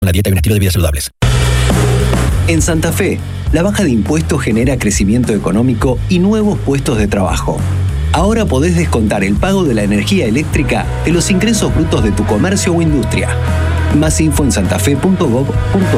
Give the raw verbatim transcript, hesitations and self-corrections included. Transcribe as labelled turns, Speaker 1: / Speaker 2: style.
Speaker 1: una dieta y un estilo de vida saludables.
Speaker 2: En Santa Fe, la baja de impuestos genera crecimiento económico y nuevos puestos de trabajo. Ahora podés descontar el pago de la energía eléctrica de los ingresos brutos de tu comercio o industria. Más info en santafe punto gov punto ar.